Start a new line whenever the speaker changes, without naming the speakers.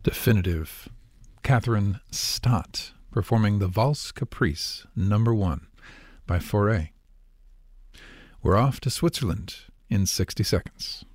Definitive. Catherine Stott performing the Valse Caprice No. 1 by Fauré. We're off to Switzerland in 60 seconds.